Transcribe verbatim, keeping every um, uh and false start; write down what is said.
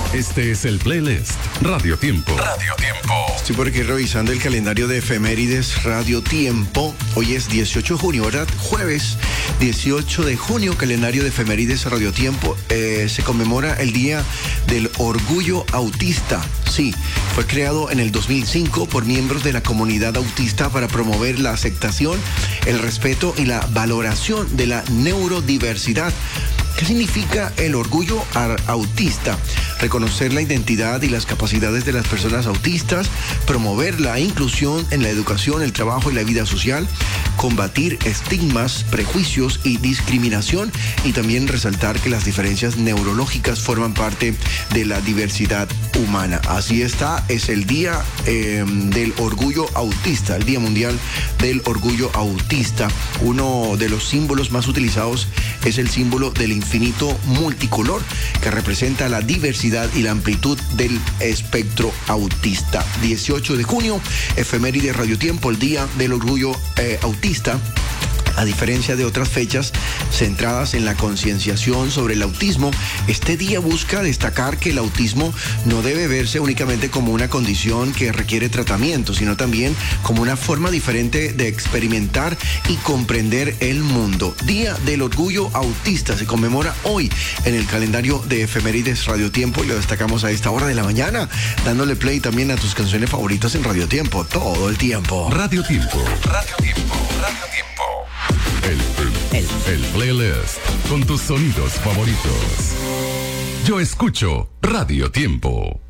Este es el playlist Radio Tiempo. Radio Tiempo. Estoy por aquí revisando el calendario de efemérides Radio Tiempo. Hoy es dieciocho de junio, ¿verdad? Jueves dieciocho de junio, calendario de efemérides Radio Tiempo. Eh, se conmemora el Día del Orgullo Autista. Sí, fue creado en el dos mil cinco por miembros de la comunidad autista para promover la aceptación, el respeto y la valoración de la neurodiversidad. ¿Qué significa el orgullo autista? Reconocer la identidad y las capacidades de las personas autistas, promover la inclusión en la educación, el trabajo y la vida social, combatir estigmas, prejuicios y discriminación, y también resaltar que las diferencias neurológicas forman parte de la diversidad humana. Así está, es el Día eh, del Orgullo Autista, el Día Mundial del Orgullo Autista. Uno de los símbolos más utilizados es el símbolo del infinito multicolor, que representa la diversidad y la amplitud del espectro autista. dieciocho de junio, efeméride Radio Tiempo, el Día del Orgullo eh, Autista. A diferencia de otras fechas centradas en la concienciación sobre el autismo, este día busca destacar que el autismo no debe verse únicamente como una condición que requiere tratamiento, sino también como una forma diferente de experimentar y comprender el mundo. Día del Orgullo Autista se conmemora hoy en el calendario de efemérides Radio Tiempo y lo destacamos a esta hora de la mañana, dándole play también a tus canciones favoritas en Radio Tiempo, todo el tiempo. Radio Tiempo. Radio Tiempo. Radio Tiempo. El, el, el playlist con tus sonidos favoritos. Yo escucho Radio Tiempo.